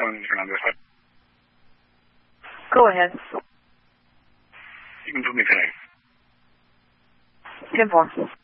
phone, turn on this one. Go ahead. You can put me today. 10-4.